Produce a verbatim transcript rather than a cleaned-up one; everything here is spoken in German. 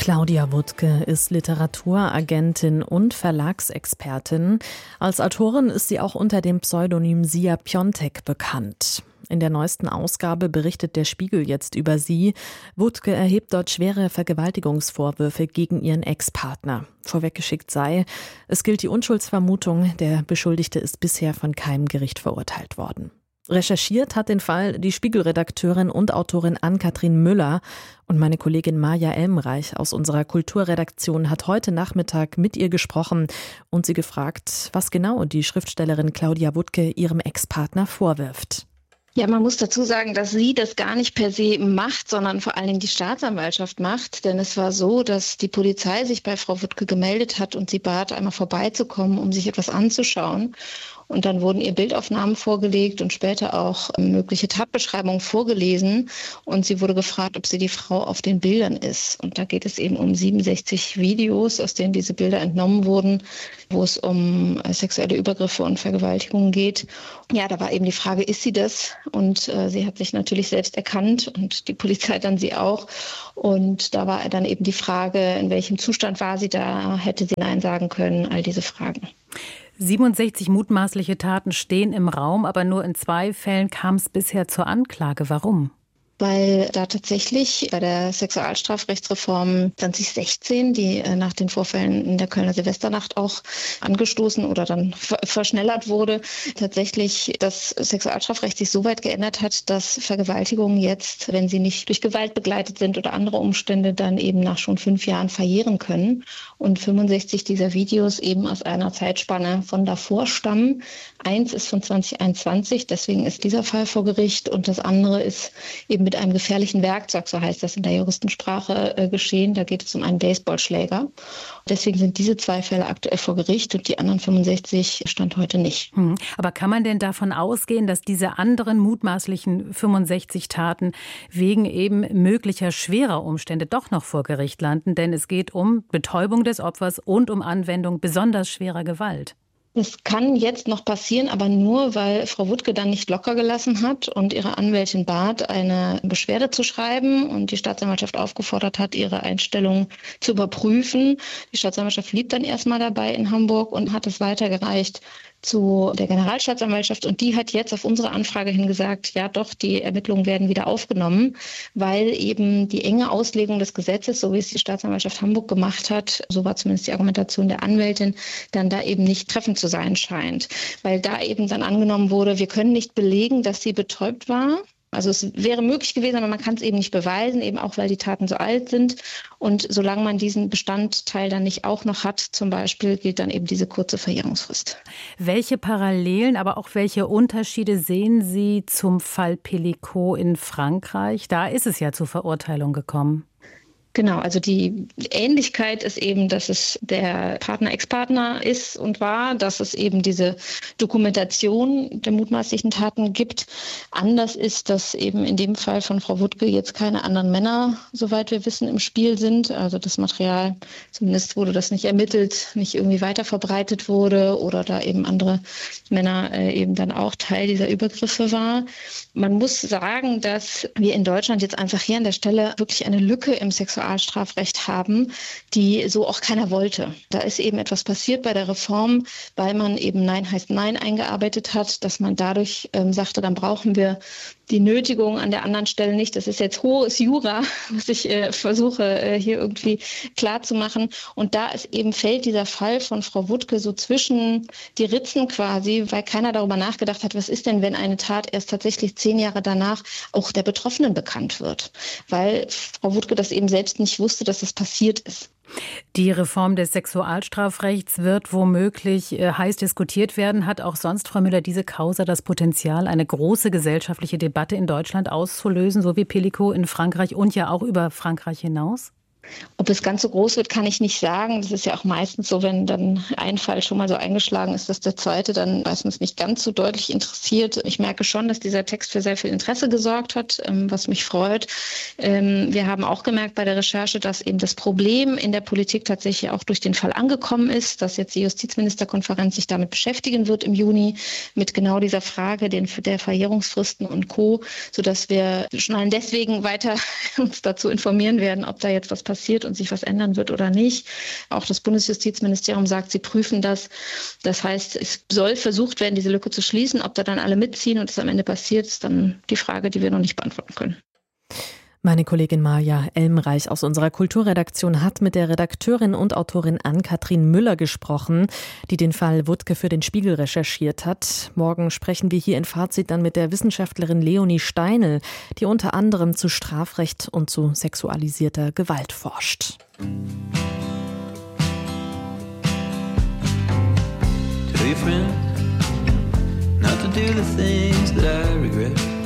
Claudia Wuttke ist Literaturagentin und Verlagsexpertin. Als Autorin ist sie auch unter dem Pseudonym Sia Piontek bekannt. In der neuesten Ausgabe berichtet der Spiegel jetzt über sie. Wuttke erhebt dort schwere Vergewaltigungsvorwürfe gegen ihren Ex-Partner. Vorweggeschickt sei, es gilt die Unschuldsvermutung, der Beschuldigte ist bisher von keinem Gericht verurteilt worden. Recherchiert hat den Fall die Spiegel-Redakteurin und Autorin Ann-Kathrin Müller, und meine Kollegin Maja Elmreich aus unserer Kulturredaktion hat heute Nachmittag mit ihr gesprochen und sie gefragt, was genau die Schriftstellerin Claudia Wuttke ihrem Ex-Partner vorwirft. Ja, man muss dazu sagen, dass sie das gar nicht per se macht, sondern vor allen Dingen die Staatsanwaltschaft macht. Denn es war so, dass die Polizei sich bei Frau Wuttke gemeldet hat und sie bat, einmal vorbeizukommen, um sich etwas anzuschauen. Und dann wurden ihr Bildaufnahmen vorgelegt und später auch mögliche Tatbeschreibungen vorgelesen. Und sie wurde gefragt, ob sie die Frau auf den Bildern ist. Und da geht es eben um siebenundsechzig Videos, aus denen diese Bilder entnommen wurden, wo es um sexuelle Übergriffe und Vergewaltigungen geht. Ja, da war eben die Frage, ist sie das? Und äh, sie hat sich natürlich selbst erkannt und die Polizei dann sie auch. Und da war dann eben die Frage, in welchem Zustand war sie da? Hätte sie Nein sagen können? All diese Fragen. siebenundsechzig mutmaßliche Taten stehen im Raum, aber nur in zwei Fällen kam es bisher zur Anklage. Warum? Weil da tatsächlich bei der Sexualstrafrechtsreform zwanzig sechzehn, die nach den Vorfällen in der Kölner Silvesternacht auch angestoßen oder dann verschnellert wurde, tatsächlich das Sexualstrafrecht sich so weit geändert hat, dass Vergewaltigungen jetzt, wenn sie nicht durch Gewalt begleitet sind oder andere Umstände, dann eben nach schon fünf Jahren verjähren können. Und fünfundsechzig dieser Videos eben aus einer Zeitspanne von davor stammen. Eins ist von zwanzig einundzwanzig, deswegen ist dieser Fall vor Gericht, und das andere ist eben mit einem gefährlichen Werkzeug, so heißt das in der Juristensprache, äh, geschehen. Da geht es um einen Baseballschläger. Deswegen sind diese zwei Fälle aktuell vor Gericht und die anderen fünfundsechzig stand heute nicht. Hm. Aber kann man denn davon ausgehen, dass diese anderen mutmaßlichen fünfundsechzig Taten wegen eben möglicher schwerer Umstände doch noch vor Gericht landen? Denn es geht um Betäubung des Opfers und um Anwendung besonders schwerer Gewalt. Das kann jetzt noch passieren, aber nur, weil Frau Wuttke dann nicht locker gelassen hat und ihre Anwältin bat, eine Beschwerde zu schreiben und die Staatsanwaltschaft aufgefordert hat, ihre Einstellung zu überprüfen. Die Staatsanwaltschaft blieb dann erstmal dabei in Hamburg und hat es weitergereicht zu der Generalstaatsanwaltschaft, und die hat jetzt auf unsere Anfrage hin gesagt, ja doch, die Ermittlungen werden wieder aufgenommen, weil eben die enge Auslegung des Gesetzes, so wie es die Staatsanwaltschaft Hamburg gemacht hat, so war zumindest die Argumentation der Anwältin, dann da eben nicht treffend zu sein scheint. Weil da eben dann angenommen wurde, wir können nicht belegen, dass sie betäubt war. Also es wäre möglich gewesen, aber man kann es eben nicht beweisen, eben auch weil die Taten so alt sind. Und solange man diesen Bestandteil dann nicht auch noch hat, zum Beispiel, gilt dann eben diese kurze Verjährungsfrist. Welche Parallelen, aber auch welche Unterschiede sehen Sie zum Fall Pelicot in Frankreich? Da ist es ja zur Verurteilung gekommen. Genau, also die Ähnlichkeit ist eben, dass es der Partner, Ex-Partner ist und war, dass es eben diese Dokumentation der mutmaßlichen Taten gibt. Anders ist, dass eben in dem Fall von Frau Wuttke jetzt keine anderen Männer, soweit wir wissen, im Spiel sind. Also das Material, zumindest wurde das nicht ermittelt, nicht irgendwie weiter verbreitet wurde oder da eben andere Männer äh, eben dann auch Teil dieser Übergriffe war. Man muss sagen, dass wir in Deutschland jetzt einfach hier an der Stelle wirklich eine Lücke im Sexualstrafrecht haben, die so auch keiner wollte. Da ist eben etwas passiert bei der Reform, weil man eben Nein heißt Nein eingearbeitet hat, dass man dadurch ähm, sagte, dann brauchen wir die Nötigung an der anderen Stelle nicht. Das ist jetzt hohes Jura, was ich äh, versuche äh, hier irgendwie klar zu machen. Und da ist eben fällt dieser Fall von Frau Wuttke so zwischen die Ritzen quasi, weil keiner darüber nachgedacht hat, was ist denn, wenn eine Tat erst tatsächlich zehn Jahre danach auch der Betroffenen bekannt wird. Weil Frau Wuttke das eben selbst nicht wusste, dass das passiert ist. Die Reform des Sexualstrafrechts wird womöglich äh, heiß diskutiert werden. Hat auch sonst, Frau Müller, diese Causa das Potenzial, eine große gesellschaftliche Debatte in Deutschland auszulösen, so wie Pelicot in Frankreich und ja auch über Frankreich hinaus? Ob es ganz so groß wird, kann ich nicht sagen. Das ist ja auch meistens so, wenn dann ein Fall schon mal so eingeschlagen ist, dass der zweite dann meistens nicht ganz so deutlich interessiert. Ich merke schon, dass dieser Text für sehr viel Interesse gesorgt hat, was mich freut. Wir haben auch gemerkt bei der Recherche, dass eben das Problem in der Politik tatsächlich auch durch den Fall angekommen ist, dass jetzt die Justizministerkonferenz sich damit beschäftigen wird im Juni mit genau dieser Frage der Verjährungsfristen und Co., sodass wir schon deswegen weiter uns dazu informieren werden, ob da jetzt was passiert. passiert und sich was ändern wird oder nicht. Auch das Bundesjustizministerium sagt, sie prüfen das. Das heißt, es soll versucht werden, diese Lücke zu schließen. Ob da dann alle mitziehen und es am Ende passiert, ist dann die Frage, die wir noch nicht beantworten können. Meine Kollegin Maja Elmreich aus unserer Kulturredaktion hat mit der Redakteurin und Autorin Ann-Kathrin Müller gesprochen, die den Fall Wuttke für den Spiegel recherchiert hat. Morgen sprechen wir hier in Fazit dann mit der Wissenschaftlerin Leonie Steinl, die unter anderem zu Strafrecht und zu sexualisierter Gewalt forscht. Tell your friends not to do the things that I regret.